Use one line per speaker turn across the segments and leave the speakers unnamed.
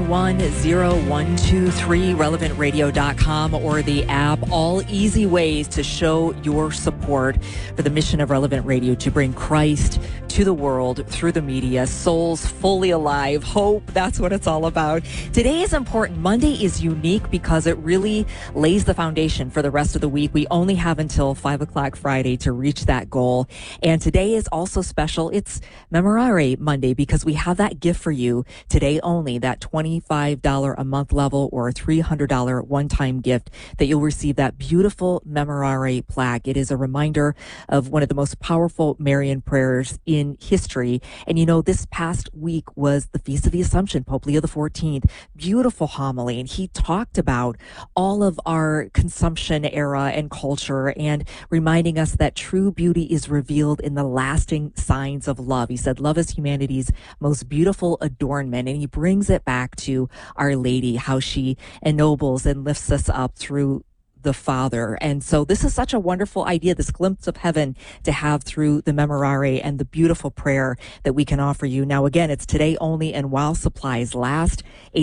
291-0123, relevantradio.com, or the app. All easy ways to show your support for the mission of Relevant Radio to bring Christ to the world through the media. Souls fully alive. Hope. That's what it's all about. Today is important. Monday is unique because it really lays the foundation for the rest of the week. We only have until 5 o'clock Friday to reach that goal. And today is also special. It's Memorare Monday because we have that gift for you today only, that $25 a month level or a $300 one-time gift that you'll receive that beautiful Memorare plaque. It is a reminder of one of the most powerful Marian prayers in history. And you know, this past week was the Feast of the Assumption, Pope Leo XIV. Beautiful homily. And he talked about all of our consumption era and culture and reminding us that true beauty is revealed in the lasting signs of love. He said, love is humanity's most beautiful adornment. And he brings it back to Our Lady, how she ennobles and lifts us up through the Father. And so this is such a wonderful idea, this glimpse of heaven to have through the Memorare and the beautiful prayer that we can offer you. Now, again, it's today only and while supplies last.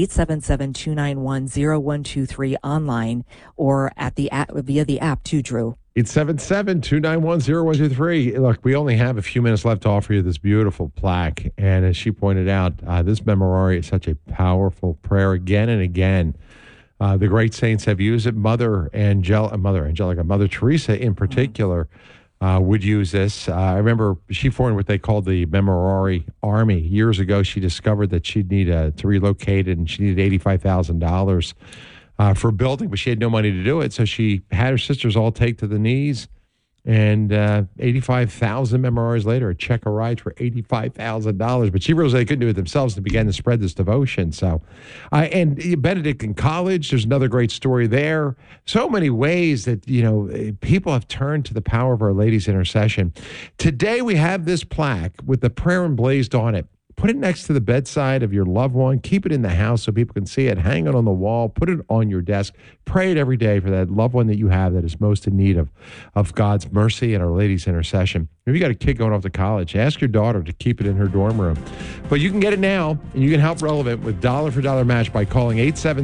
877-291-0123 online or at the app, via the app too, Drew.
877-291-0123. Look, we only have a few minutes left to offer you this beautiful plaque. And as she pointed out, this Memorare is such a powerful prayer again and again. The great saints have used it. Mother Angelica, Mother Teresa in particular, would use this. I remember she formed what they called the Memorare Army. Years ago, she discovered that she'd need to relocate it, and she needed $85,000 for building, but she had no money to do it. So she had her sisters all take to the knees, and 85,000 Memorares later, a check arrived for $85,000. But she realized they couldn't do it themselves and began to spread this devotion. So, and Benedictine College, there's another great story there. So many ways that, you know, people have turned to the power of Our Lady's intercession. Today we have this plaque with the prayer emblazoned on it. Put it next to the bedside of your loved one. Keep it in the house so people can see it. Hang it on the wall. Put it on your desk. Pray it every day for that loved one that you have that is most in need of God's mercy and Our Lady's intercession. If you got a kid going off to college, ask your daughter to keep it in her dorm room. But you can get it now, and you can help Relevant with dollar-for-dollar match by calling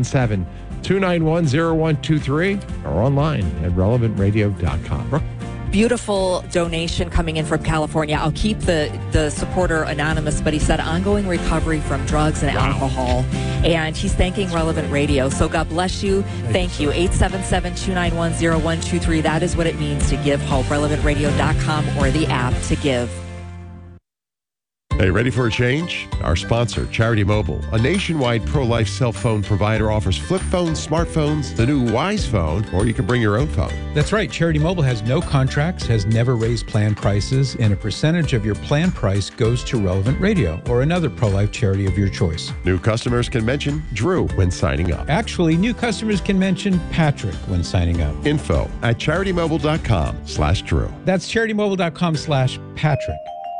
877-291-0123 or online at relevantradio.com. Brooke?
Beautiful donation coming in from California. I'll keep the supporter anonymous, but he said ongoing recovery from drugs and alcohol. And he's thanking Relevant Radio. So God bless you. Thank you. 877-291-0123. That is what it means to give hope. relevantradio.com or the app to give.
Hey, ready for a change? Our sponsor, Charity Mobile, a nationwide pro-life cell phone provider, offers flip phones, smartphones, the new Wise phone, or you can bring your own phone.
That's right. Charity Mobile has no contracts, has never raised plan prices, and a percentage of your plan price goes to Relevant Radio or another pro-life charity of your choice.
New customers can mention Drew when signing up.
Actually, new customers can mention Patrick when signing up.
Info at CharityMobile.com/Drew.
That's CharityMobile.com/Patrick.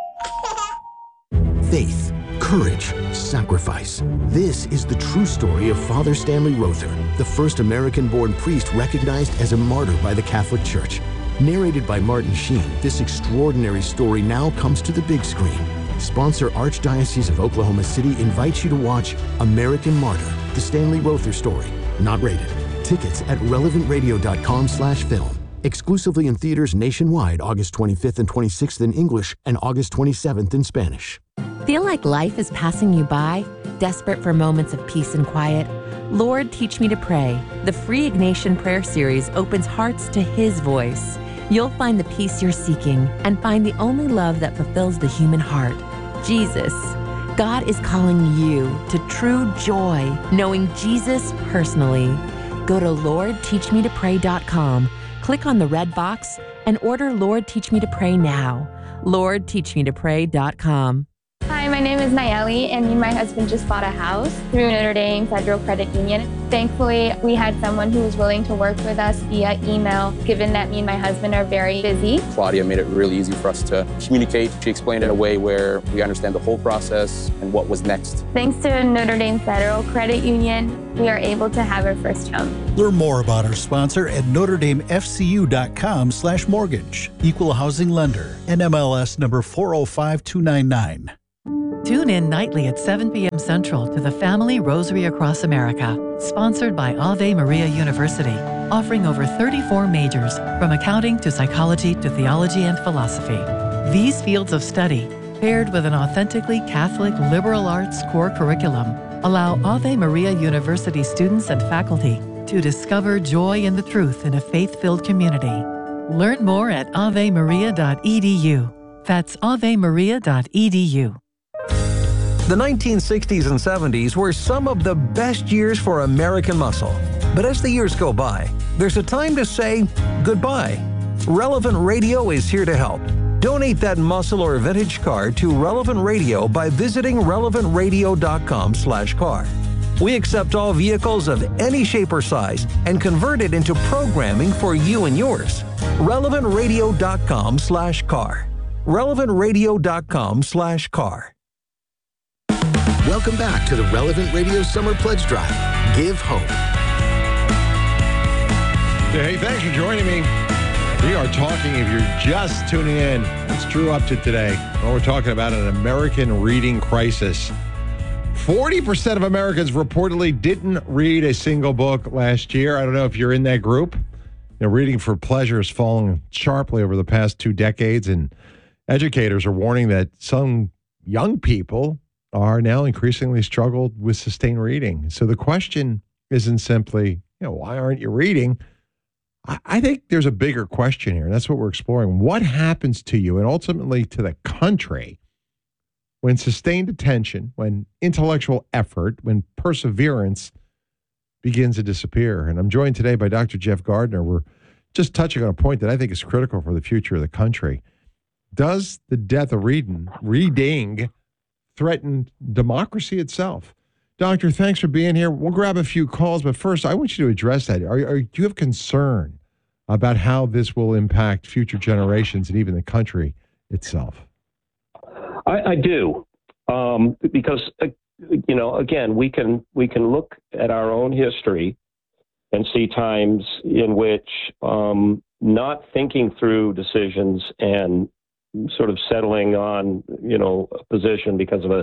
Faith, courage, sacrifice. This is the true story of Father Stanley Rother, the first American-born priest recognized as a martyr by the Catholic Church. Narrated by Martin Sheen, this extraordinary story now comes to the big screen. Sponsor Archdiocese of Oklahoma City invites you to watch American Martyr, the Stanley Rother story. Not rated. Tickets at relevantradio.com/film. Exclusively in theaters nationwide August 25th and 26th in English and August 27th in Spanish.
Feel like life is passing you by? Desperate for moments of peace and quiet? Lord, Teach Me to Pray. The free Ignatian prayer series opens hearts to His voice. You'll find the peace you're seeking and find the only love that fulfills the human heart, Jesus. God is calling you to true joy, knowing Jesus personally. Go to LordTeachMeToPray.com. Click on the red box and order Lord Teach Me to Pray now. LordTeachMeToPray.com.
Hi, my name is Nayeli, and me and my husband just bought a house through Notre Dame Federal Credit Union. Thankfully, we had someone who was willing to work with us via email, given that me and my husband are very busy.
Claudia made it really easy for us to communicate. She explained it in a way where we understand the whole process and what was next.
Thanks to Notre Dame Federal Credit Union, we are able to have our first home.
Learn more about our sponsor at NotreDameFCU.com/mortgage. Equal housing lender. NMLS number 405299.
Tune in nightly at 7 p.m. Central to the Family Rosary Across America, sponsored by Ave Maria University, offering over 34 majors, from accounting to psychology to theology and philosophy. These fields of study, paired with an authentically Catholic liberal arts core curriculum, allow Ave Maria University students and faculty to discover joy in the truth in a faith-filled community. Learn more at avemaria.edu. That's avemaria.edu.
The 1960s and 70s were some of the best years for American muscle. But as the years go by, there's a time to say goodbye. Relevant Radio is here to help. Donate that muscle or vintage car to Relevant Radio by visiting relevantradio.com/car. We accept all vehicles of any shape or size and convert it into programming for you and yours. relevantradio.com/car. relevantradio.com/car.
Welcome back to the Relevant Radio Summer Pledge Drive. Give hope.
Hey, thanks for joining me. We are talking, if you're just tuning in, what's Drew up to today? Well, we're talking about an American reading crisis. 40% of Americans reportedly didn't read a single book last year. I don't know if you're in that group. Reading for pleasure has fallen sharply over the past 2 decades, and educators are warning that some young people are now increasingly struggled with sustained reading. So the question isn't simply, why aren't you reading? I think there's a bigger question here, and that's what we're exploring. What happens to you and ultimately to the country when sustained attention, when intellectual effort, when perseverance begins to disappear? And I'm joined today by Dr. Jeff Gardner. We're just touching on a point that I think is critical for the future of the country. Does the death of reading threaten democracy itself? Doctor, thanks for being here. We'll grab a few calls, but first, I want you to address that. Do you have concern about how this will impact future generations and even the country itself?
I do, because again, we can look at our own history and see times in which not thinking through decisions and sort of settling on a position because of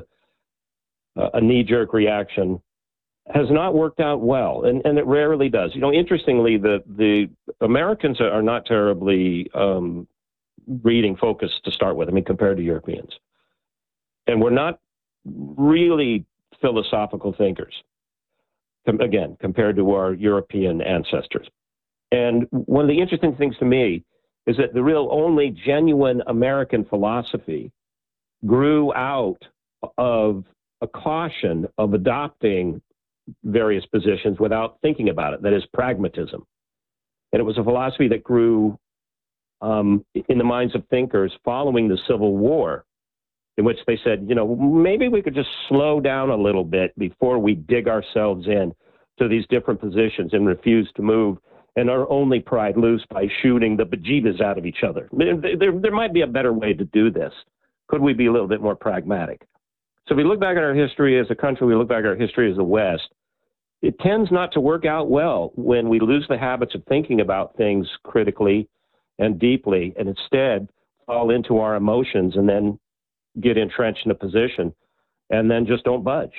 a knee-jerk reaction has not worked out well, and it rarely does. Interestingly, the Americans are not terribly reading focused to start with. Compared to Europeans, and we're not really philosophical thinkers. Again, compared to our European ancestors. And one of the interesting things to me is that the real only genuine American philosophy grew out of a caution of adopting various positions without thinking about it. That is pragmatism. And it was a philosophy that grew in the minds of thinkers following the Civil War, in which they said, maybe we could just slow down a little bit before we dig ourselves in to these different positions and refuse to move and are only pried loose by shooting the bejeebas out of each other. There might be a better way to do this. Could we be a little bit more pragmatic? So if we look back at our history as a country, we look back at our history as the West, it tends not to work out well when we lose the habits of thinking about things critically and deeply, and instead fall into our emotions and then get entrenched in a position and then just don't budge.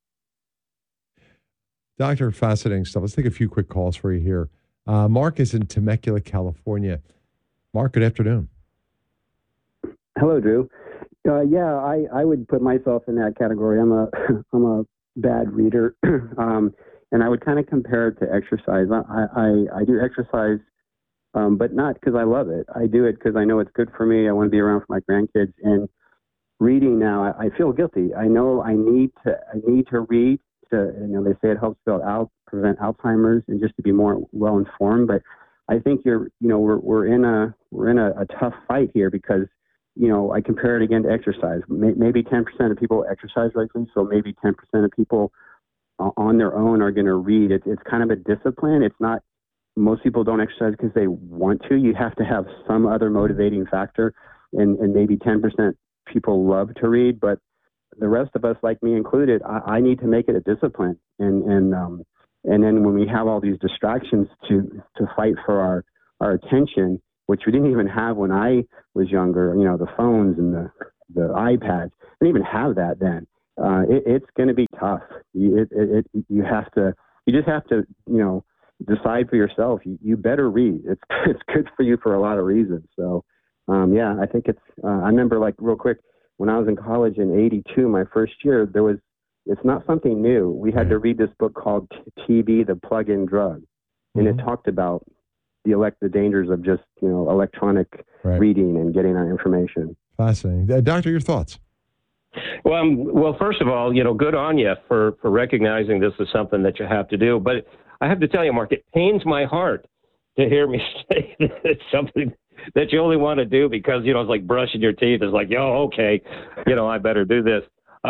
Doctor, fascinating stuff. Let's take a few quick calls for you here. Mark is in Temecula, California. Mark, good afternoon.
Hello, Drew. I would put myself in that category. I'm a bad reader, and I would kind of compare it to exercise. I do exercise, but not because I love it. I do it because I know it's good for me. I want to be around for my grandkids. And reading now, I feel guilty. I know I need to read. They say it helps prevent Alzheimer's and just to be more well informed. But I think we're in a tough fight here because I compare it again to exercise. Maybe 10% of people exercise regularly, so maybe 10% of people on their own are going to read. It's kind of a discipline. It's not. Most people don't exercise because they want to. You have to have some other motivating factor, and maybe 10% people love to read, but the rest of us, like me included, I need to make it a discipline. And then when we have all these distractions to fight for our attention, which we didn't even have when I was younger, the phones and the iPads. They didn't even have that then. It's going to be tough. You just have to, decide for yourself. You better read. It's good for you for a lot of reasons. So, I think it's. I remember, like, real quick, when I was in college in '82, my first year, it's not something new. We had to read this book called TB, the Plug-in Drug, and it talked about the dangers of just electronic reading and getting that information.
Fascinating, Doctor. Your thoughts?
Well, first of all, good on you for recognizing this is something that you have to do. But I have to tell you, Mark, it pains my heart to hear me say that it's something that you only want to do because, it's like brushing your teeth. It's like, okay, I better do this.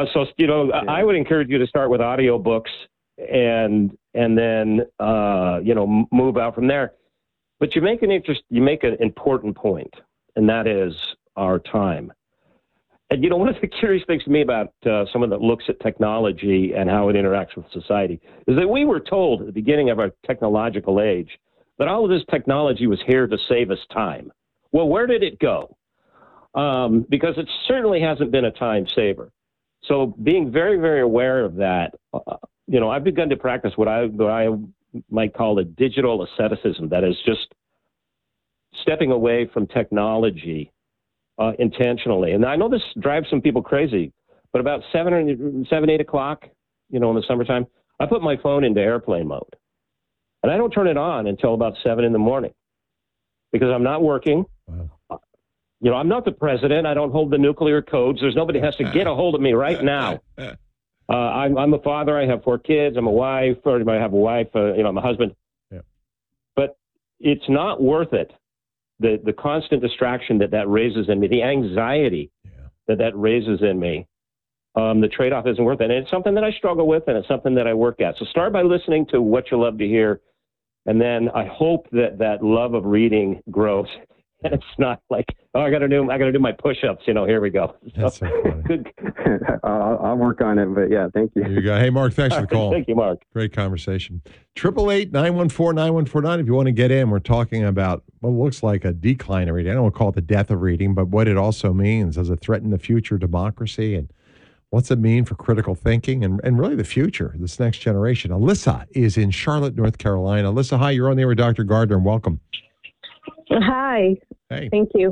I would encourage you to start with audiobooks and then, move out from there. But you make an important point, and that is our time. And, one of the curious things to me about someone that looks at technology and how it interacts with society is that we were told at the beginning of our technological age that all of this technology was here to save us time. Well, where did it go? Because it certainly hasn't been a time saver. So being very, very aware of that, I've begun to practice what I might call a digital asceticism. That is just stepping away from technology intentionally. And I know this drives some people crazy, but about 8 o'clock, in the summertime, I put my phone into airplane mode. And I don't turn it on until about 7 in the morning because I'm not working. Wow. I'm not the president. I don't hold the nuclear codes. There's nobody has to get a hold of me right now. I'm a father. I have 4 kids. I'm a wife. Or I have a wife. I'm a husband. Yeah. But it's not worth it. The constant distraction that raises in me, the anxiety that raises in me, the trade-off isn't worth it. And it's something that I struggle with, and it's something that I work at. So start by listening to what you love to hear, and then I hope that love of reading grows. And it's not like, I got to do my push-ups. Here we go.
That's so funny.
Good.
I'll work on it, but yeah, thank you.
There you go. Hey, Mark, thanks for the call.
Thank you, Mark.
Great conversation. 888-914-9149. If you want to get in, we're talking about what looks like a decline of reading. I don't want to call it the death of reading, but what it also means. Does it threaten the future of democracy? And what's it mean for critical thinking and really the future, this next generation? Alyssa is in Charlotte, North Carolina. Alyssa, hi. You're on the air with Dr. Gardner, and welcome.
Hi.
Hey.
Thank you.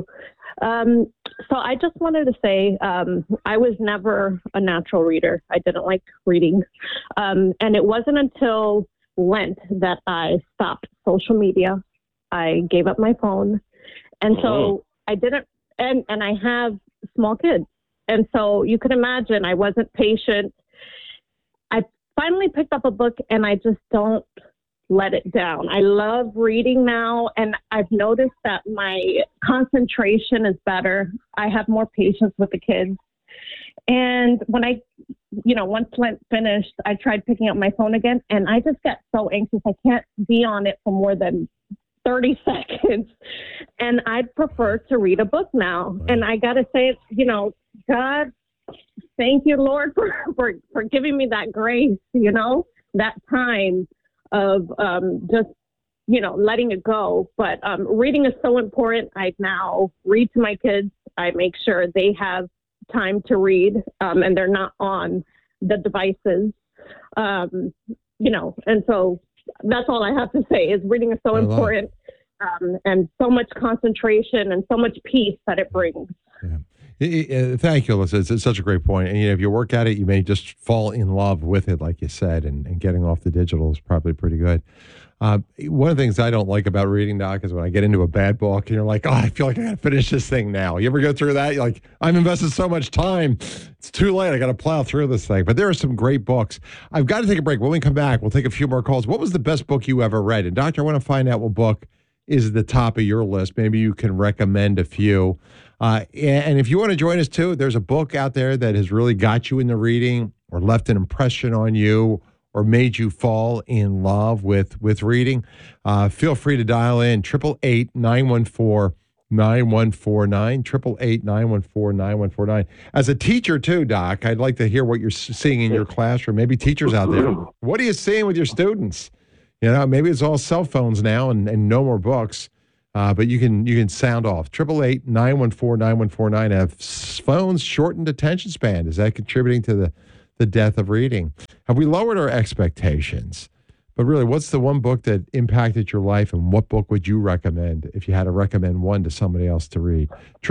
So I just wanted to say I was never a natural reader. I didn't like reading. And it wasn't until Lent that I stopped social media. I gave up my phone. And so I didn't, and I have small kids. And so you can imagine I wasn't patient. I finally picked up a book and I just don't let it down. I love reading now, and I've noticed that my concentration is better. I have more patience with the kids. And when once Lent finished, I tried picking up my phone again, and I just get so anxious. I can't be on it for more than 30 seconds. And I'd prefer to read a book now. And I got to say, God, thank you, Lord, for giving me that grace, that time of just, letting it go. But reading is so important. I now read to my kids. I make sure they have time to read and they're not on the devices, and so that's all I have to say is reading is so important and so much concentration and so much peace that it brings.
Yeah. Thank you, Alyssa. It's such a great point. And if you work at it, you may just fall in love with it, like you said, and getting off the digital is probably pretty good. One of the things I don't like about reading, Doc, is when I get into a bad book and you're like, I feel like I got to finish this thing now. You ever go through that? You're like, I've invested so much time. It's too late. I got to plow through this thing. But there are some great books. I've got to take a break. When we come back, we'll take a few more calls. What was the best book you ever read? And, Doctor, I want to find out what book is at the top of your list. Maybe you can recommend a few. And if you want to join us too, there's a book out there that has really got you into reading or left an impression on you or made you fall in love with reading. Feel free to dial in 888-914-9149, 888-914-9149. As a teacher too, Doc, I'd like to hear what you're seeing in your classroom. Maybe teachers out there. What are you seeing with your students? Maybe it's all cell phones now and no more books. But you can sound off. 888-914-9149. Have phones shortened attention span? Is that contributing to the death of reading? Have we lowered our expectations? But really, what's the one book that impacted your life, and what book would you recommend if you had to recommend one to somebody else to read?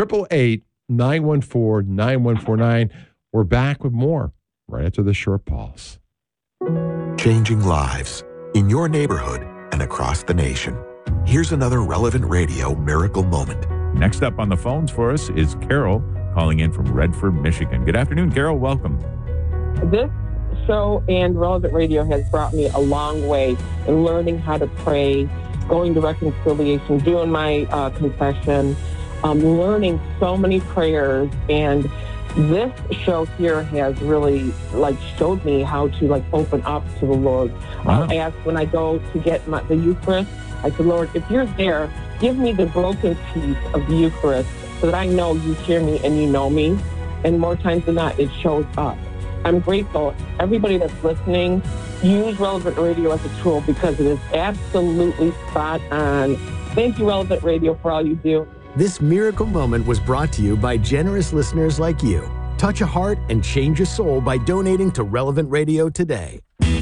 888-914-9149. We're back with more right after the short pause.
Changing lives in your neighborhood and across the nation. Here's another Relevant Radio miracle moment.
Next up on the phones for us is Carol calling in from Redford, Michigan. Good afternoon, Carol. Welcome.
This show and Relevant Radio has brought me a long way in learning how to pray, going to reconciliation, doing my confession, learning so many prayers. And this show here has really showed me how to open up to the Lord.
Wow.
I ask when I go to get the Eucharist, I said, Lord, if you're there, give me the broken piece of the Eucharist so that I know you hear me and you know me. And more times than not, it shows up. I'm grateful. Everybody that's listening, use Relevant Radio as a tool because it is absolutely spot on. Thank you, Relevant Radio, for all you do.
This miracle moment was brought to you by generous listeners like you. Touch a heart and change a soul by donating to Relevant Radio today.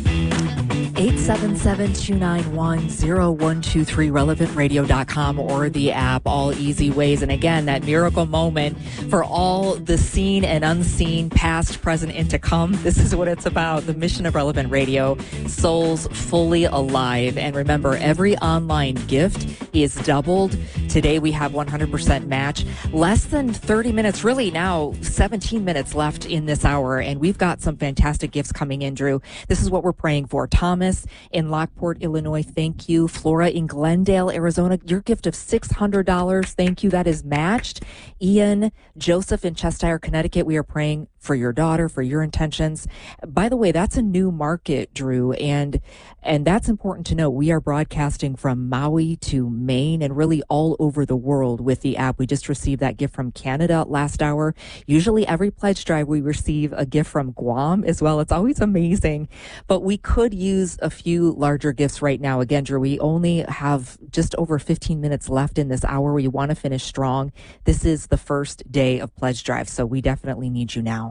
877-291-0123, relevantradio.com, or the app, all easy ways. And again, that miracle moment for all the seen and unseen, past, present, and to come. This is what it's about. The mission of Relevant Radio, souls fully alive. And remember, every online gift is doubled. Today we have 100% match. Less than 30 minutes, really now 17 minutes left in this hour. And we've got some fantastic gifts coming in, Drew. This is what we're praying for. Thomas in Lockport, Illinois, thank you. Flora in Glendale, Arizona, your gift of $600, thank you. That is matched. Ian, Joseph in Cheshire, Connecticut, we are praying for your daughter, for your intentions. By the way, that's a new market, Drew, and that's important to know. We are broadcasting from Maui to Maine and really all over the world with the app. We just received that gift from Canada last hour. Usually every pledge drive, we receive a gift from Guam as well. It's always amazing, but we could use a few larger gifts right now. Again, Drew, we only have just over 15 minutes left in this hour. We want to finish strong. This is the first day of pledge drive, so we definitely need you now.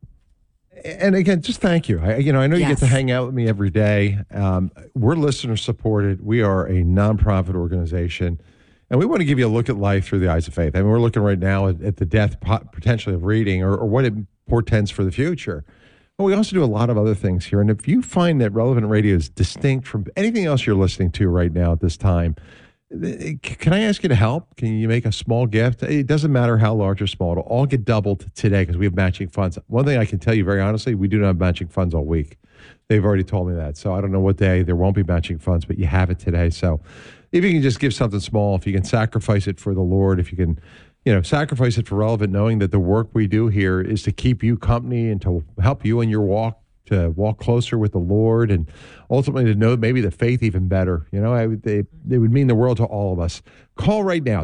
And again, just thank you. I know you get to hang out with me every day. We're listener supported. We are a nonprofit organization, and we want to give you a look at life through the eyes of faith. I mean, we're looking right now at the death potentially of reading or what it portends for the future. But we also do a lot of other things here. And if you find that Relevant Radio is distinct from anything else you're listening to right now at this time, can I ask you to help? Can you make a small gift? It doesn't matter how large or small. It'll all get doubled today because we have matching funds. One thing I can tell you very honestly, we do not have matching funds all week. They've already told me that. So I don't know what day there won't be matching funds, but you have it today. So if you can just give something small, if you can sacrifice it for the Lord, if you can, sacrifice it for Relevant, knowing that the work we do here is to keep you company and to help you in your walk, to walk closer with the Lord, and ultimately to know maybe the faith even better. It would mean the world to all of us. Call right now,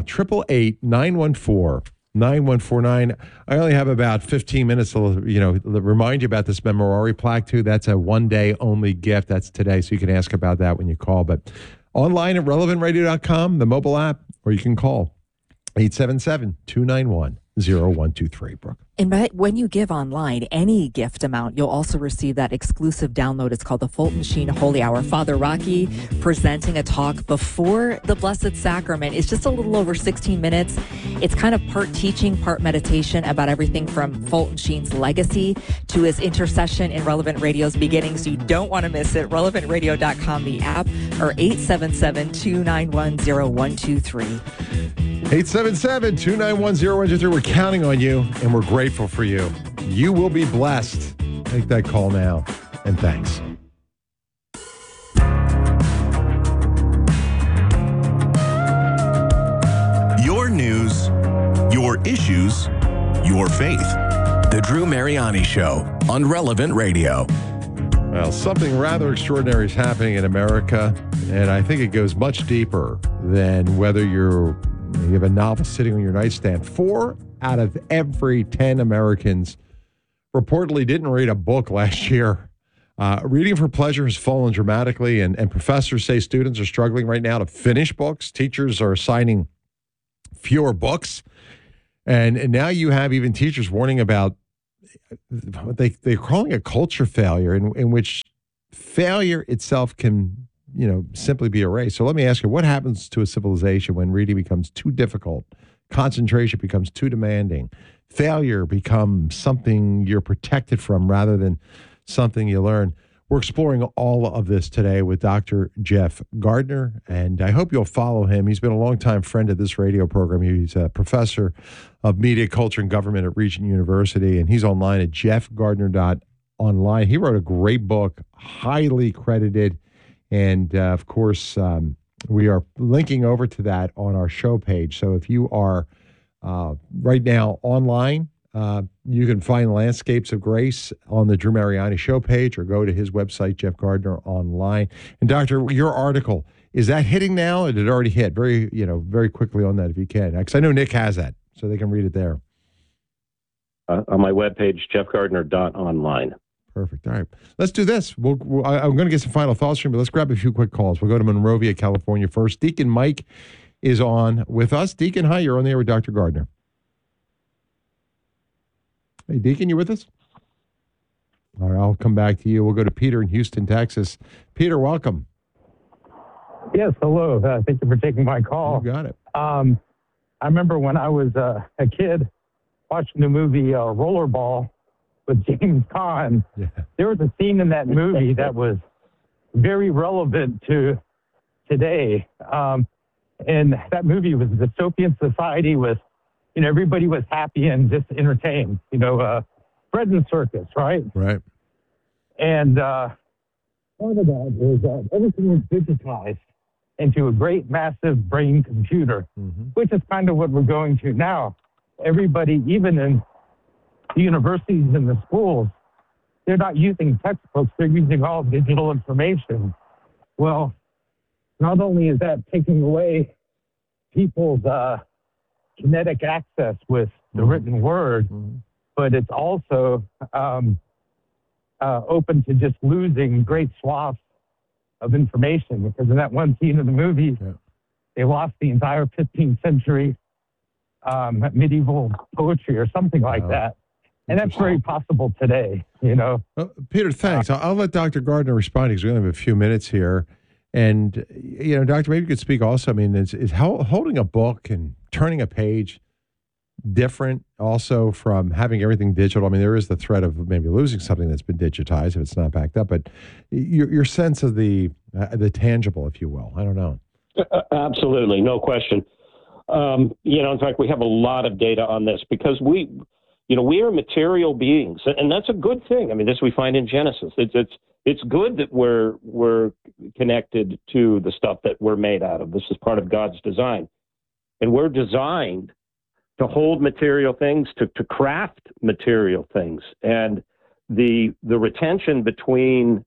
888-914-9149. I only have about 15 minutes to, remind you about this Memorare plaque too. That's a one-day only gift. That's today, so you can ask about that when you call. But online at relevantradio.com, the mobile app, or you can call 877-291-0123, Brooke.
And when you give online, any gift amount, you'll also receive that exclusive download. It's called the Fulton Sheen Holy Hour. Father Rocky presenting a talk before the Blessed Sacrament. It's just a little over 16 minutes. It's kind of part teaching, part meditation about everything from Fulton Sheen's legacy to his intercession in Relevant Radio's beginnings. You don't want to miss it. relevantradio.com, the app, or 877-291-0123.
877-291-0123. We're counting on you, and we're grateful for you. You will be blessed. Make that call now, and thanks.
Your news, your issues, your faith. The Drew Mariani Show on Relevant Radio.
Well, something rather extraordinary is happening in America, and I think it goes much deeper than whether you have a novel sitting on your nightstand. 4 out of every 10 Americans reportedly didn't read a book last year. Reading for pleasure has fallen dramatically, and professors say students are struggling right now to finish books. Teachers are assigning fewer books. And now you have even teachers warning about they're calling a culture failure in which failure itself can, simply be erased. So let me ask you, what happens to a civilization when reading becomes too difficult, concentration becomes too demanding, failure becomes something you're protected from rather than something you learn? We're exploring all of this today with Dr. Jeff Gardner, and I hope you'll follow him. He's been a longtime friend of this radio program. He's a professor of media, culture, and government at Regent University, and he's online at jeffgardner.online. He wrote a great book, highly credited, and of course, we are linking over to that on our show page. So if you are right now online, you can find Landscapes of Grace on the Drew Mariani show page or go to his website, Jeff Gardner Online. And Doctor, your article, is that hitting now or did it already hit? Very quickly on that if you can. Because I know Nick has that, so they can read it there.
On my webpage, jeffgardner.online.
Perfect. All right. Let's do this. I'm going to get some final thoughts from you, but let's grab a few quick calls. We'll go to Monrovia, California first. Deacon Mike is on with us. Deacon, hi, you're on the air with Dr. Gardner. Hey, Deacon, you with us? All right, I'll come back to you. We'll go to Peter in Houston, Texas. Peter, welcome.
Yes, hello. Thank you for taking my call.
You got it.
I remember when I was a kid watching the movie Rollerball with James Caan. Yeah. There was a scene in that movie that was very relevant to today. And that movie was a dystopian society with everybody was happy and just entertained, bread and circus, right?
Right.
And part of that is that everything was digitized into a great, massive brain computer, which is kind of what we're going to now. Everybody, even in the universities and the schools, they're not using textbooks, they're using all digital information. Well, not only is that taking away people's kinetic access with the written word, but it's also open to just losing great swaths of information, because in that one scene of the movie, they lost the entire 15th century medieval poetry or something like that. And that's very possible today,
Peter, thanks. I'll let Dr. Gardner respond because we only have a few minutes here. And, Doctor, maybe you could speak also. I mean, is holding a book and turning a page different also from having everything digital? I mean, there is the threat of maybe losing something that's been digitized if it's not backed up, but your sense of the tangible, if you will. I don't know.
Absolutely. No question. In fact, we have a lot of data on this because we are material beings, and that's a good thing. I mean, this we find in Genesis. It's good that we're connected to the stuff that we're made out of. This is part of God's design. And we're designed to hold material things, to craft material things. And the retention between,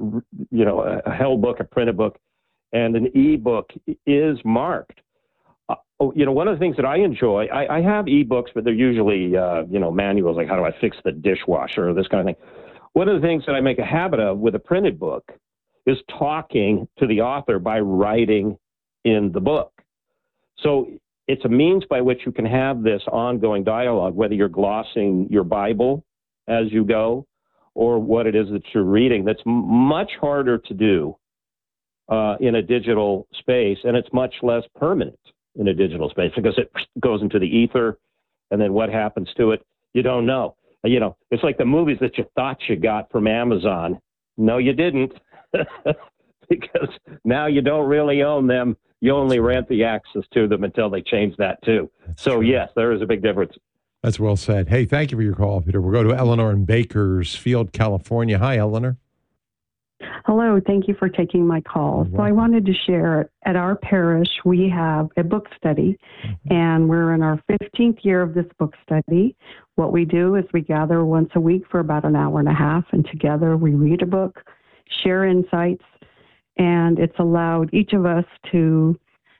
a held book, a printed book, and an e-book is marked. One of the things that I enjoy, I have e-books, but they're usually, manuals, like how do I fix the dishwasher or this kind of thing. One of the things that I make a habit of with a printed book is talking to the author by writing in the book. So it's a means by which you can have this ongoing dialogue, whether you're glossing your Bible as you go or what it is that you're reading. That's much harder to do in a digital space, and it's much less permanent in a digital space because it goes into the ether, and then what happens to it, you don't know. It's like the movies that you thought you got from Amazon. No, you didn't, because now you don't really own them. You only rent the access to them until they change that too. So yes, there is a big difference.
That's well said. Hey, thank you for your call, Peter. We'll go to Eleanor in Bakersfield, California. Hi, Eleanor.
Hello. Thank you for taking my call. So I wanted to share, at our parish, we have a book study, and we're in our 15th year of this book study. What we do is we gather once a week for about an hour and a half, and together we read a book, share insights, and it's allowed each of us to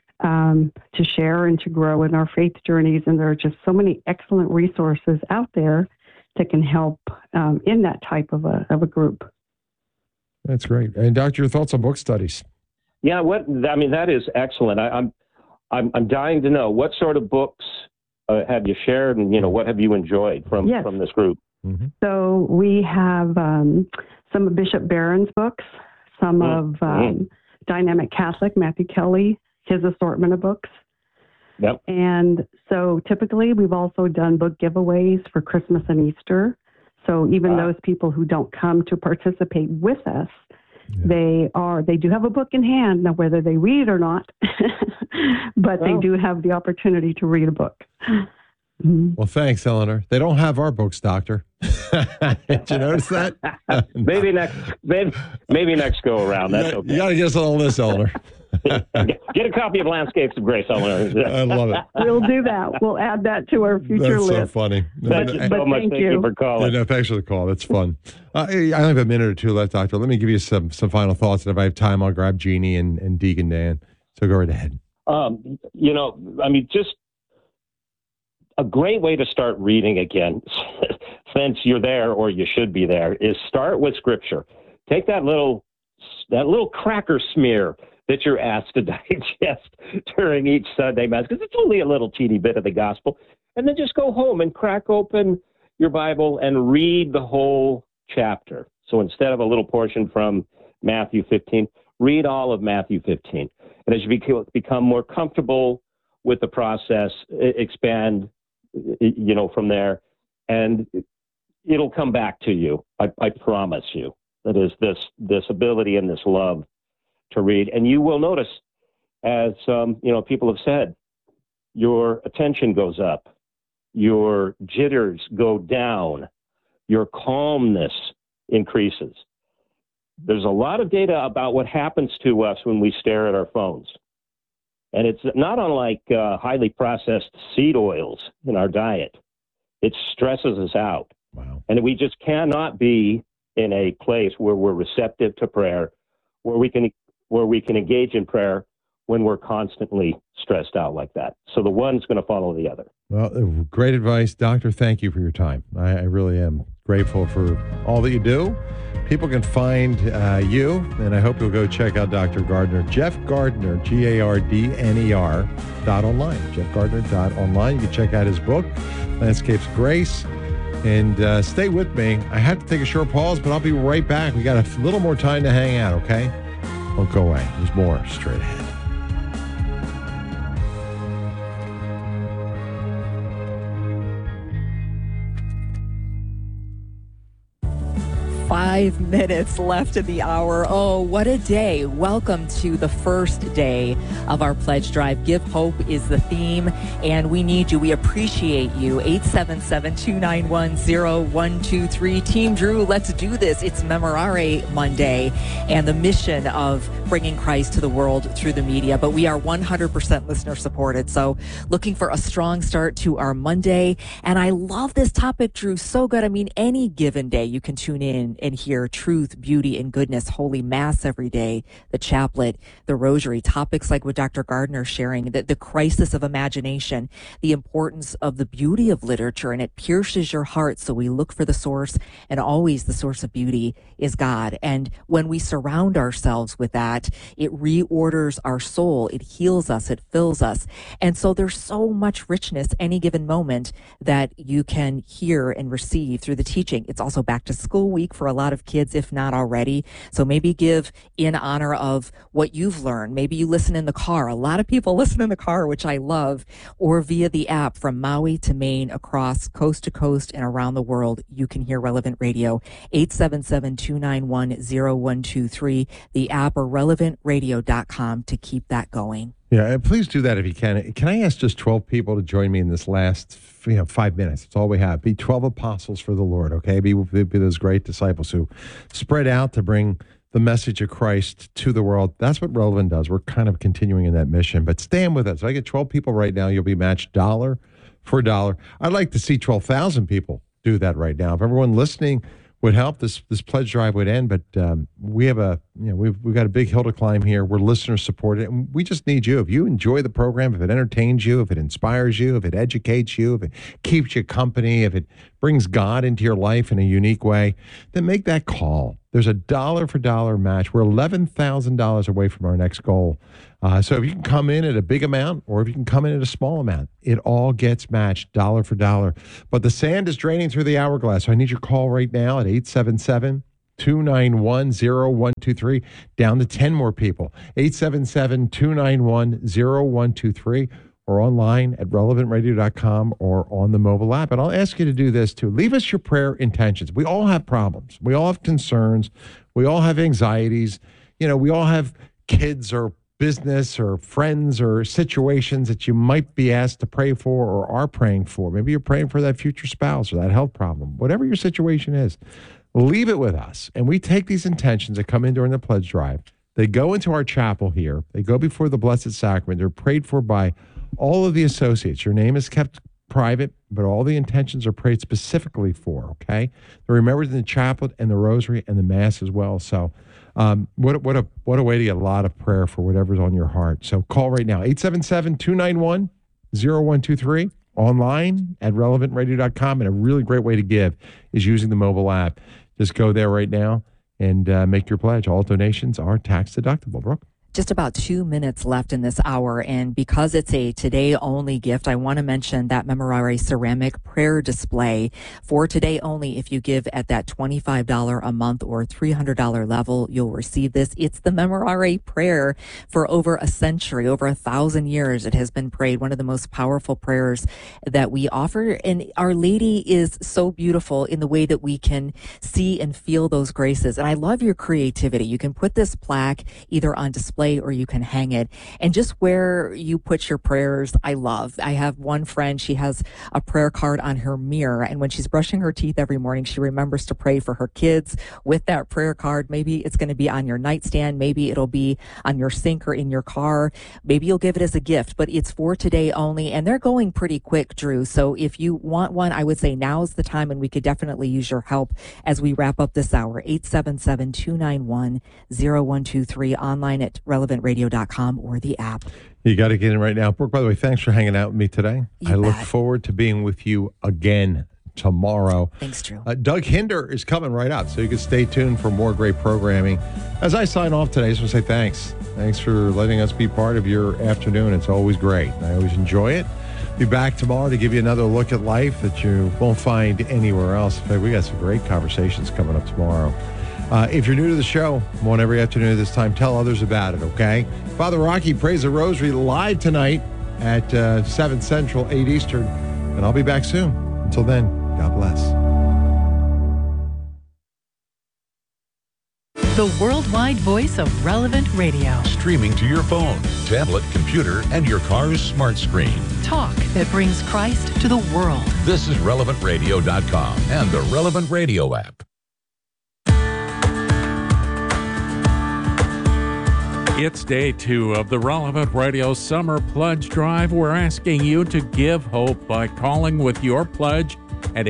share and to grow in our faith journeys. And there are just so many excellent resources out there that can help in that type of a group. That's
great. And Doctor, your thoughts on book studies?
Yeah, that is excellent. I'm dying to know what sort of books have you shared, and what have you enjoyed from this group?
Mm-hmm.
So we have some of Bishop Barron's books, some of Dynamic Catholic, Matthew Kelly, his assortment of books.
Yep.
And so typically we've also done book giveaways for Christmas and Easter. So even those people who don't come to participate with us, they do have a book in hand. Now, whether they read it or not, but they do have the opportunity to read a book.
Well, thanks, Eleanor. They don't have our books, Doctor. Did you notice that?
maybe next go around. That's okay.
You got to get us on the list, Eleanor.
Get a copy of Landscapes of Grace, Eleanor.
I love it.
We'll do that. We'll add that to our future
list.
That's
so funny.
Thank you so much. Thank you for calling.
Thanks for the call. That's fun. I only have a minute or two left, Doctor. Let me give you some final thoughts. And if I have time, I'll grab Jeannie and Deacon Dan. So go right ahead.
Just a great way to start reading again, since you're there or you should be there, is start with Scripture. Take that little cracker smear that you're asked to digest during each Sunday Mass, because it's only a little teeny bit of the gospel, and then just go home and crack open your Bible and read the whole chapter. So instead of a little portion from Matthew 15, read all of Matthew 15. And as you become more comfortable with the process, expand, from there, and it'll come back to you. I promise you. That is this ability and this love to read. And you will notice, as people have said, your attention goes up, your jitters go down, your calmness increases. There's a lot of data about what happens to us when we stare at our phones. And it's not unlike highly processed seed oils in our diet. It stresses us out.
Wow.
And we just cannot be in a place where we're receptive to prayer, where we can engage in prayer when we're constantly stressed out like that. So the one's going to follow the other.
Well, great advice, Doctor. Thank you for your time. I really am grateful for all that you do. People can find you, and I hope you'll go check out Dr. Gardner. Jeff Gardner, Gardner.online. JeffGardner.online. You can check out his book, Landscapes of Grace. And stay with me. I have to take a short pause, but I'll be right back. We got a little more time to hang out, okay? Don't go away. There's more straight ahead.
Five minutes left in the hour. Oh, what a day. Welcome to the first day of our pledge drive. Give Hope is the theme, and we need you. We appreciate you. 877-291-0123. Team Drew, let's do this. It's Memorare Monday and the mission of bringing Christ to the world through the media, but we are 100% listener supported. So looking for a strong start to our Monday. And I love this topic, Drew. So good. I mean, any given day you can tune in and hear truth, beauty, and goodness, Holy Mass every day, the chaplet, the rosary, topics like what Dr. Gardner sharing, the crisis of imagination, the importance of the beauty of literature, and it pierces your heart. So we look for the source, and always the source of beauty is God. And when we surround ourselves with that, it reorders our soul, it heals us, it fills us. And so there's so much richness any given moment that you can hear and receive through the teaching. It's also back to school week for a lot of kids, if not already. So maybe give in honor of what you've learned. Maybe you listen in the car. A lot of people listen in the car, which I love, or via the app from Maui to Maine, across coast to coast and around the world. You can hear Relevant Radio. 877-291-0123, the app, or relevantradio.com to keep that going.
Yeah, please do that if you can. Can I ask just 12 people to join me in this last 5 minutes? That's all we have. Be 12 apostles for the Lord, okay? Be those great disciples who spread out to bring the message of Christ to the world. That's what Relevant does. We're kind of continuing in that mission. But stand with us. If I get 12 people right now, you'll be matched dollar for dollar. I'd like to see 12,000 people do that right now. If everyone listening would help, this pledge drive would end. But we have we've got a big hill to climb here. We're listener supported, and we just need you. If you enjoy the program, if it entertains you, if it inspires you, if it educates you, if it keeps you company, if it brings God into your life in a unique way, then make that call. There's a dollar for dollar match. We're $11,000 away from our next goal. So if you can come in at a big amount or if you can come in at a small amount, it all gets matched dollar for dollar. But the sand is draining through the hourglass. So I need your call right now at 877-291-0123. Down to 10 more people. 877-291-0123 or online at relevantradio.com or on the mobile app. And I'll ask you to do this too. Leave us your prayer intentions. We all have problems. We all have concerns. We all have anxieties. You know, we all have kids or business or friends or situations that you might be asked to pray for or are praying for. Maybe you're praying for that future spouse or that health problem. Whatever your situation is, leave it with us. And we take these intentions that come in during the pledge drive. They go into our chapel here. They go before the Blessed Sacrament. They're prayed for by all of the associates. Your name is kept private, but all the intentions are prayed specifically for, okay? They're remembered in the chaplet and the rosary and the mass as well. So what a way to get a lot of prayer for whatever's on your heart. So call right now, 877-291-0123, online at relevantradio.com. And a really great way to give is using the mobile app. Just go there right now and make your pledge. All donations are tax deductible. Brooke?
Just about 2 minutes left in this hour, and because it's a today-only gift, I want to mention that Memorare ceramic prayer display for today only. If you give at that $25 a month or $300 level, you'll receive this. It's the Memorare prayer for over a century, over 1,000 years. It has been prayed, one of the most powerful prayers that we offer, and Our Lady is so beautiful in the way that we can see and feel those graces. And I love your creativity. You can put this plaque either on display or you can hang it. And just where you put your prayers, I love. I have one friend, she has a prayer card on her mirror, and when she's brushing her teeth every morning, she remembers to pray for her kids with that prayer card. Maybe it's going to be on your nightstand. Maybe it'll be on your sink or in your car. Maybe you'll give it as a gift, but it's for today only, and they're going pretty quick, Drew. So if you want one, I would say now's the time, and we could definitely use your help as we wrap up this hour. 877-291-0123, online at relevantradio.com or the app.
You got to get in right now. Brooke, by the way, thanks for hanging out with me today. I look forward to being with you again tomorrow.
Thanks, Drew.
Doug Hinder is coming right up, so you can stay tuned for more great programming. As I sign off today, I just want to say thanks. Thanks for letting us be part of your afternoon. It's always great. I always enjoy it. Be back tomorrow to give you another look at life that you won't find anywhere else. In fact, we got some great conversations coming up tomorrow. If you're new to the show, I'm on every afternoon at this time. Tell others about it, okay? Father Rocky prays the Rosary live tonight at 7 Central, 8 Eastern. And I'll be back soon. Until then, God bless.
The worldwide voice of Relevant Radio.
Streaming to your phone, tablet, computer, and your car's smart screen.
Talk that brings Christ to the world.
This is relevantradio.com and the Relevant Radio app.
It's day 2 of the Relevant Radio Summer Pledge Drive. We're asking you to give hope by calling with your pledge at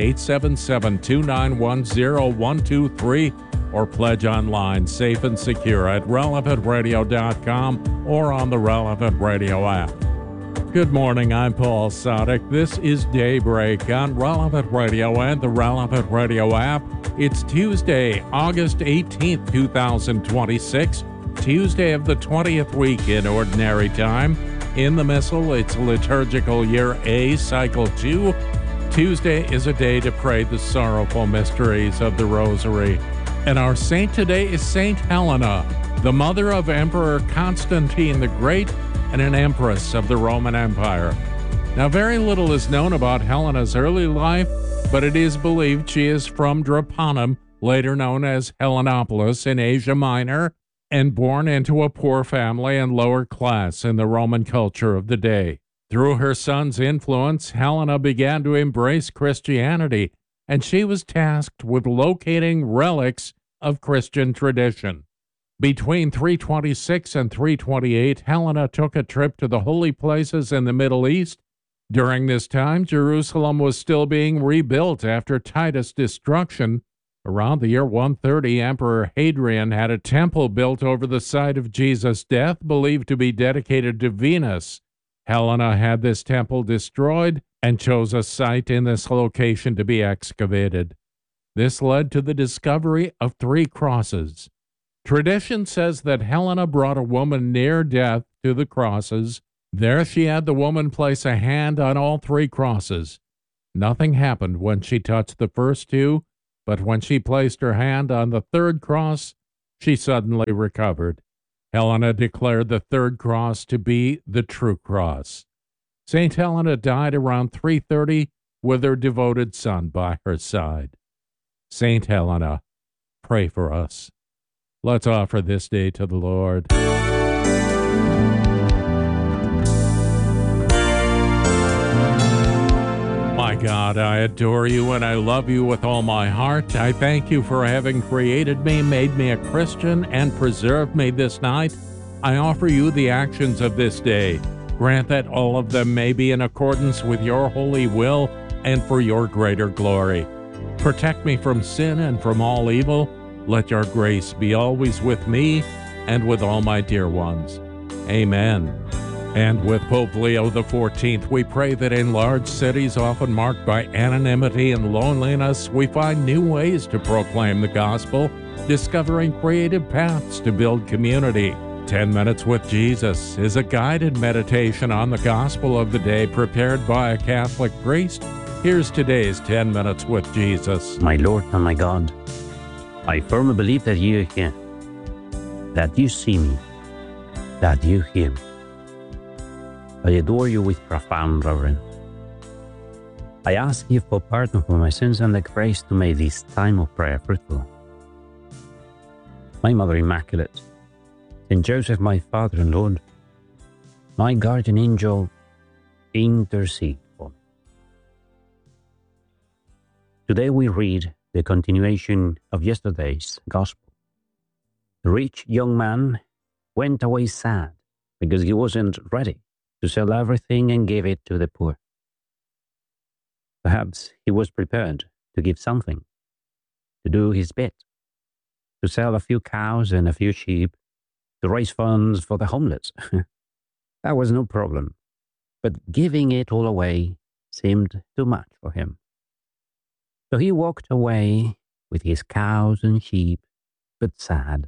877-291-0123 or pledge online, safe and secure at relevantradio.com or on the Relevant Radio app. Good morning, I'm Paul Sadek. This is Daybreak on Relevant Radio and the Relevant Radio app. It's Tuesday, August 18th, 2026. Tuesday of the 20th week in Ordinary Time. In the Missal, it's liturgical year A, cycle 2. Tuesday is a day to pray the sorrowful mysteries of the Rosary. And our saint today is Saint Helena, the mother of Emperor Constantine the Great and an empress of the Roman Empire. Now, very little is known about Helena's early life, but it is believed she is from Drepanum, later known as Helenopolis in Asia Minor, and born into a poor family and lower class in the Roman culture of the day. Through her son's influence, Helena began to embrace Christianity, and she was tasked with locating relics of Christian tradition. Between 326 and 328, Helena took a trip to the holy places in the Middle East. During this time, Jerusalem was still being rebuilt after Titus' destruction. Around the year 130, Emperor Hadrian had a temple built over the site of Jesus' death, believed to be dedicated to Venus. Helena had this temple destroyed and chose a site in this location to be excavated. This led to the discovery of 3 crosses. Tradition says that Helena brought a woman near death to the crosses. There she had the woman place a hand on all 3 crosses. Nothing happened when she touched the first 2, but when she placed her hand on the 3rd cross, she suddenly recovered. Helena declared the 3rd cross to be the true cross. St. Helena died around 3:30 with her devoted son by her side. St. Helena, pray for us. Let's offer this day to the Lord. My God, I adore you and I love you with all my heart. I thank you for having created me, made me a Christian, and preserved me this night. I offer you the actions of this day. Grant that all of them may be in accordance with your holy will and for your greater glory. Protect me from sin and from all evil. Let your grace be always with me and with all my dear ones. Amen. And with Pope Leo XIV, we pray that in large cities often marked by anonymity and loneliness, we find new ways to proclaim the gospel, discovering creative paths to build community. 10 Minutes with Jesus is a guided meditation on the gospel of the day prepared by a Catholic priest. Here's today's 10 Minutes with Jesus.
My Lord and my God, I firmly believe that you are here, that you see me, that you hear me. I adore you with profound reverence. I ask you for pardon for my sins and the grace to make this time of prayer fruitful. My Mother Immaculate, Saint Joseph, my Father and Lord, my guardian angel, intercede for me. Today we read the continuation of yesterday's Gospel. The rich young man went away sad because he wasn't ready to sell everything and give it to the poor. Perhaps he was prepared to give something, to do his bit, to sell a few cows and a few sheep, to raise funds for the homeless. That was no problem, but giving it all away seemed too much for him. So he walked away with his cows and sheep, but sad.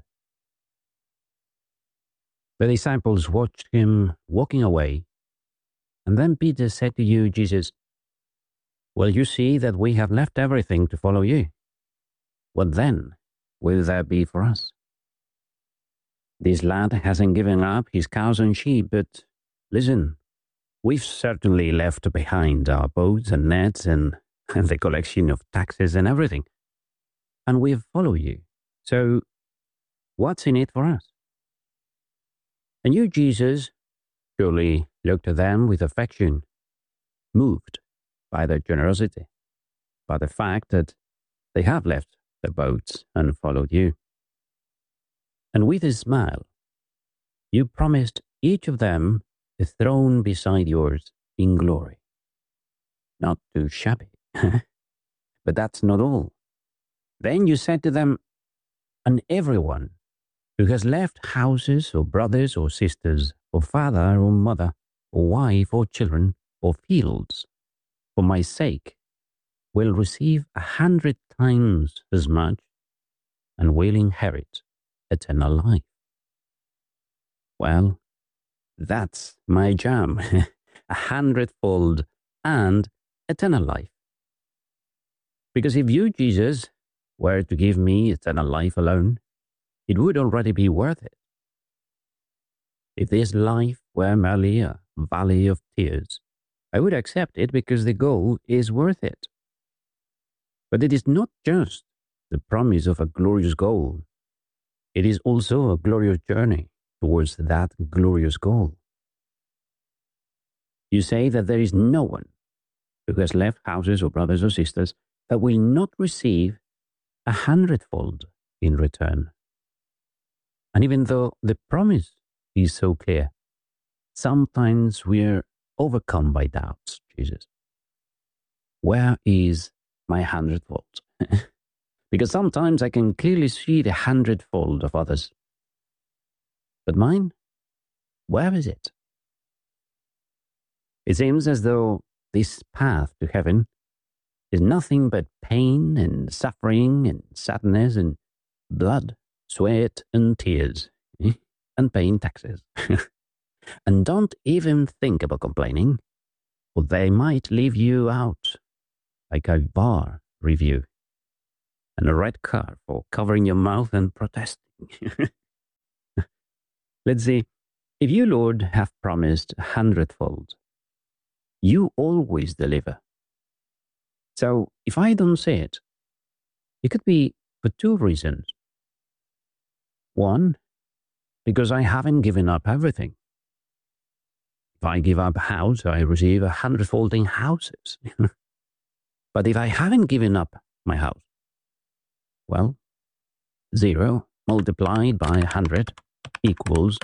The disciples watched him walking away, and then Peter said to you, Jesus, "Well, you see that we have left everything to follow you. What then will there be for us? This lad hasn't given up his cows and sheep, but listen, we've certainly left behind our boats and nets and the collection of taxes and everything, and we've followed you. So what's in it for us?" And you, Jesus, surely looked at them with affection, moved by their generosity, by the fact that they have left their boats and followed you. And with a smile, you promised each of them a throne beside yours in glory. Not too shabby, but that's not all. Then you said to them, "And everyone who has left houses or brothers or sisters or father or mother or wife or children or fields for my sake will receive 100 times as much and will inherit eternal life." Well, that's my jam, 100-fold and eternal life. Because if you, Jesus, were to give me eternal life alone, it would already be worth it. If this life were merely a valley of tears, I would accept it because the goal is worth it. But it is not just the promise of a glorious goal. It is also a glorious journey towards that glorious goal. You say that there is no one who has left houses or brothers or sisters that will not receive 100-fold in return. And even though the promise is so clear, sometimes we're overcome by doubts, Jesus. Where is my 100-fold? Because sometimes I can clearly see the 100-fold of others. But mine, where is it? It seems as though this path to heaven is nothing but pain and suffering and sadness and blood, sweat and tears, and paying taxes. And don't even think about complaining, or they might leave you out, like a bar review and a red card for covering your mouth and protesting. Let's see. If you, Lord, have promised 100-fold, you always deliver. So if I don't say it, it could be for two reasons. One, because I haven't given up everything. If I give up a house, I receive 100-fold in houses. But if I haven't given up my house, well, 0 multiplied by 100 equals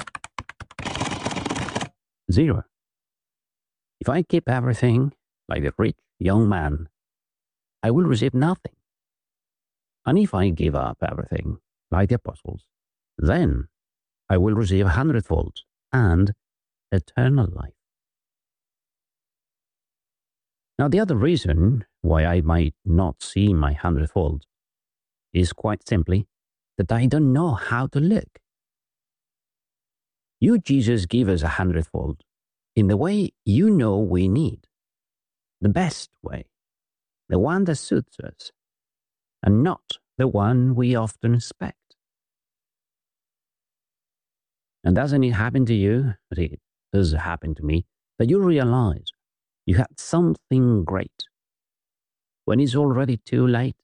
0. If I keep everything like the rich young man, I will receive nothing. And if I give up everything like the apostles, then I will receive 100-fold and eternal life. Now, the other reason why I might not see my 100-fold is quite simply that I don't know how to look. You, Jesus, give us 100-fold in the way you know we need, the best way, the one that suits us, and not the one we often expect. And doesn't it happen to you, as it does happen to me, that you realize you had something great when it's already too late?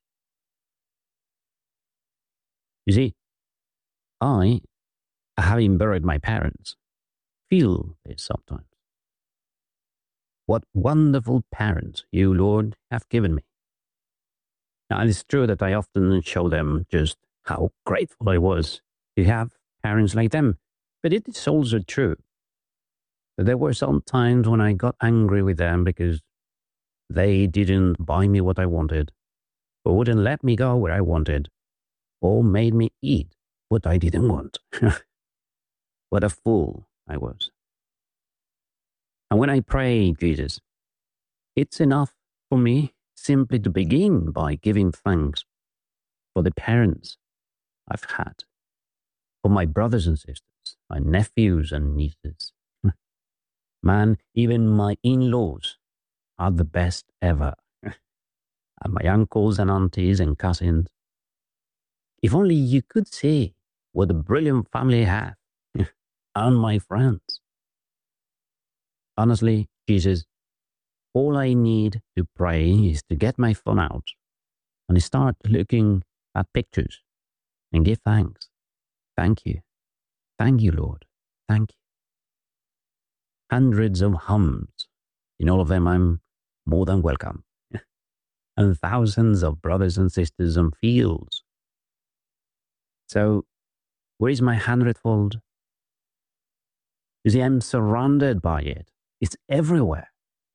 You see, I, having buried my parents, feel this sometimes. What wonderful parents you, Lord, have given me. Now, it's true that I often show them just how grateful I was to have parents like them, but it is also true that there were some times when I got angry with them because they didn't buy me what I wanted, or wouldn't let me go where I wanted, or made me eat what I didn't want. What a fool I was. And when I pray, Jesus, it's enough for me simply to begin by giving thanks for the parents I've had, for my brothers and sisters, my nephews and nieces. Man, even my in-laws are the best ever. And my uncles and aunties and cousins. If only you could see what a brilliant family I have. And my friends. Honestly, Jesus, all I need to pray is to get my phone out and start looking at pictures and give thanks. Thank you. Thank you, Lord. Thank you. Hundreds of hums. In all of them, I'm more than welcome. And thousands of brothers and sisters and fields. So, where is my 100-fold? You see, I'm surrounded by it. It's everywhere.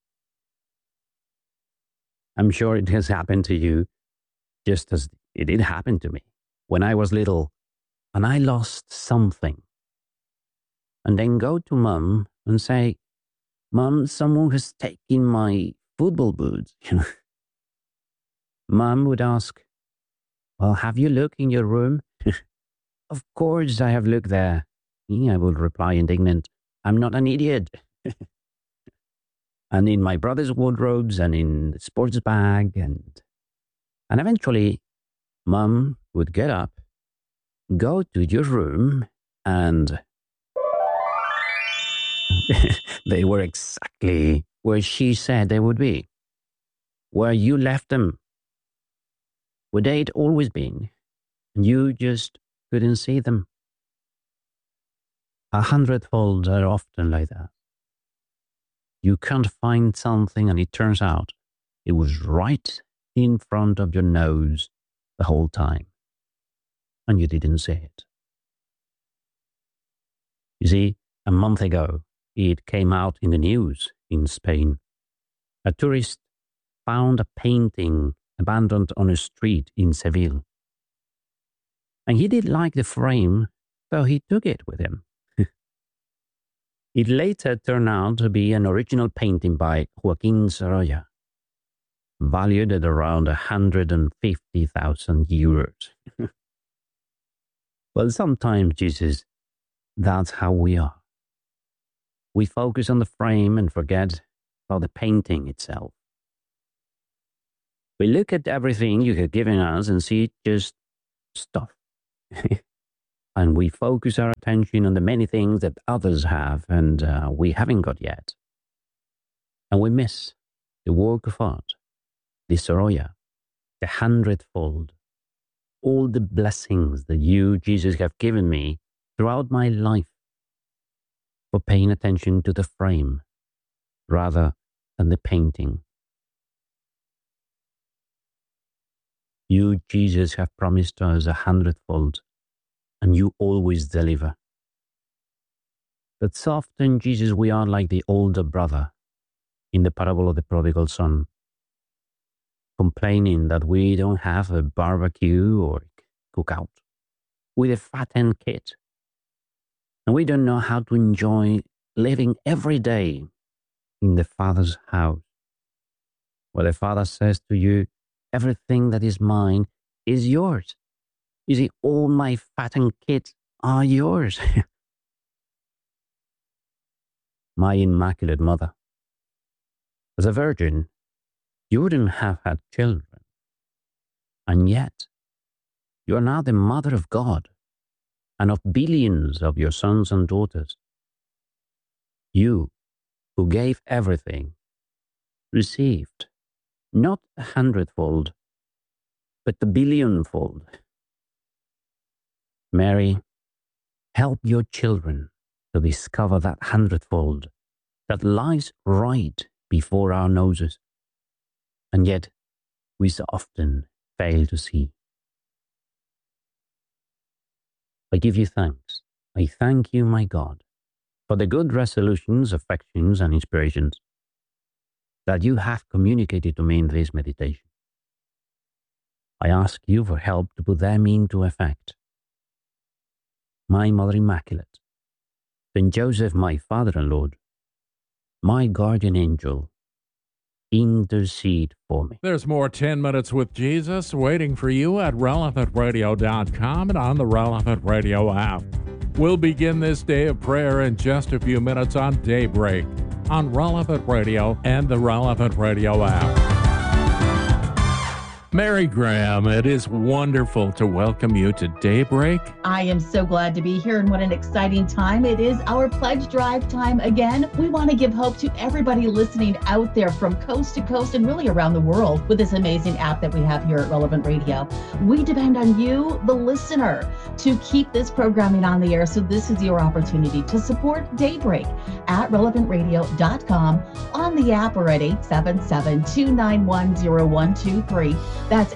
I'm sure it has happened to you just as it did happen to me when I was little and I lost something. And then go to Mum and say, Mum, someone has taken my football boots. Mum would ask, well, have you looked in your room? Of course I have looked there. I would reply indignant, I'm not an idiot. And in my brother's wardrobes and in the sports bag and eventually Mum would get up, go to your room and they were exactly where she said they would be, where you left them, where they'd always been, and you just couldn't see them. 100-folds are often like that. You can't find something and it turns out it was right in front of your nose the whole time, and you didn't see it. You see, a month ago, it came out in the news in Spain. A tourist found a painting abandoned on a street in Seville. And he did like the frame, so he took it with him. It later turned out to be an original painting by Joaquín Sorolla. valued at around 150,000 euros. Well, sometimes, Jesus, that's how we are. We focus on the frame and forget about the painting itself. We look at everything you have given us and see just stuff. And we focus our attention on the many things that others have and we haven't got yet. And we miss the work of art, the Soroya, the 100-fold, all the blessings that you, Jesus, have given me throughout my life for paying attention to the frame rather than the painting. You, Jesus, have promised us 100-fold, and you always deliver. But so often, Jesus, we are like the older brother in the parable of the prodigal son, complaining that we don't have a barbecue or cookout with a fattened kid. And we don't know how to enjoy living every day in the Father's house, where the Father says to you, everything that is mine is yours. You see, all my fattened kids are yours. My Immaculate Mother. As a virgin, you wouldn't have had children. And yet, you are now the Mother of God and of billions of your sons and daughters. You, who gave everything, received not 100-fold, but the billionfold. Mary, help your children to discover that 100-fold that lies right before our noses, and yet we so often fail to see. I give you thanks. I thank you, my God, for the good resolutions, affections, and inspirations that you have communicated to me in this meditation. I ask you for help to put them into effect. My Mother Immaculate, Saint Joseph, my Father and Lord, my guardian angel, intercede for me.
There's more 10 Minutes with Jesus waiting for you at relevantradio.com and on the Relevant Radio app. We'll begin this day of prayer in just a few minutes on Daybreak on Relevant Radio and the Relevant Radio app. Mary Graham, it is wonderful to welcome you to Daybreak.
I am so glad to be here, and what an exciting time. It is our pledge drive time again. We want to give hope to everybody listening out there from coast to coast and really around the world with this amazing app that we have here at Relevant Radio. We depend on you, the listener, to keep this programming on the air, so this is your opportunity to support Daybreak at relevantradio.com on the app or at 877-291-0123. That's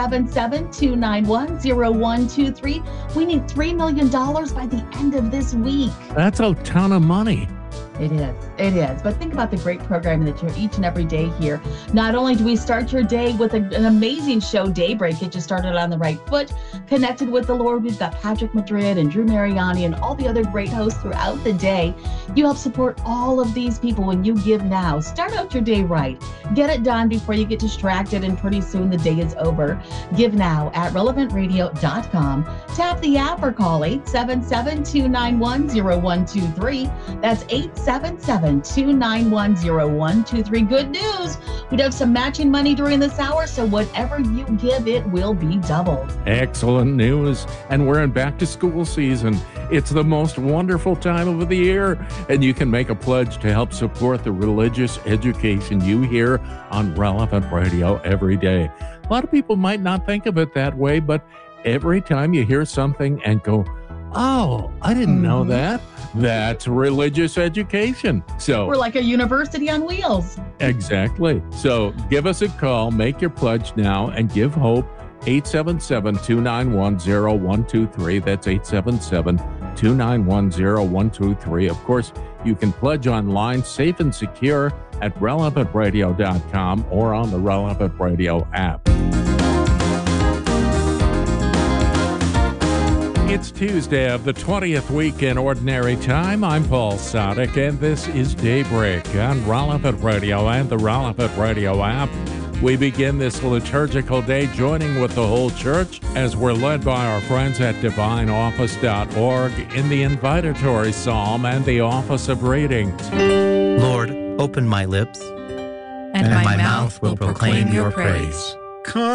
877-291-0123. We need $3 million by the end of this week.
That's a ton of money.
It is. But think about the great programming that you're each and every day here. Not only do we start your day with an amazing show, Daybreak, get you started on the right foot, connected with the Lord. We've got Patrick Madrid and Drew Mariani and all the other great hosts throughout the day. You help support all of these people when you give now. Start out your day right. Get it done before you get distracted and pretty soon the day is over. Give now at relevantradio.com. Tap the app or call 877-291-0123. That's 877-291-0123. Good news. We'd have some matching money during this hour, so whatever you give, it will be doubled.
Excellent news. And we're in back to school season. It's the most wonderful time of the year, and you can make a pledge to help support the religious education you hear on Relevant Radio every day. A lot of people might not think of it that way, but every time you hear something and go, oh, I didn't know that. That's religious education. So
we're like a university on wheels.
Exactly. So give us a call, make your pledge now, and give hope. 877-291-0123. That's 877-291-0123. Of course, you can pledge online, safe and secure, at relevantradio.com or on the Relevant Radio app. It's Tuesday of the 20th week in Ordinary Time. I'm Paul Sadek, and this is Daybreak on Relevant Radio and the Relevant Radio app. We begin this liturgical day joining with the whole church as we're led by our friends at divineoffice.org in the invitatory psalm and the office of readings.
Lord, open my lips, and my mouth will proclaim your praise.